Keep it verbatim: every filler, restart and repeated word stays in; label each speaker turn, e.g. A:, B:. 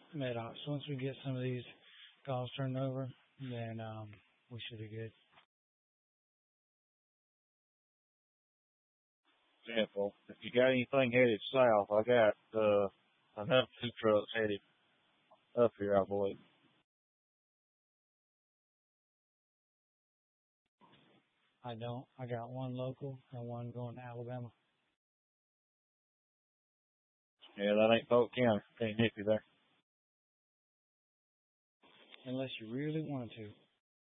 A: Maddox. Once we get some of these calls turned over, then um, we should be good.
B: Example, if you got anything headed south, I got uh, another two trucks headed up here, I believe.
A: I don't. I got one local and one going to Alabama.
B: Yeah, that ain't Polk County. Ain't Nippy there.
A: Unless you really wanted to.